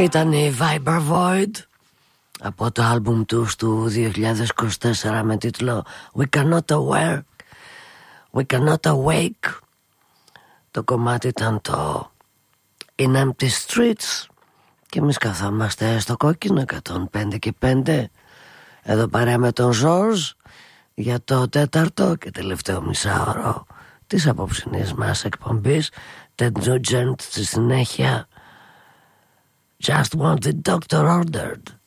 Ήταν η Viper Void από το άλμπουμ τους του 2024 με τίτλο We Cannot Awake. Το κομμάτι ήταν το In Empty Streets και εμείς καθόμαστε στο κόκκινο 105 και 5 εδώ παρέα με τον Ζορζ για το τέταρτο και τελευταίο μισάωρο της απόψινής μας εκπομπής. Ted Nugent στη συνέχεια. Just what the doctor ordered.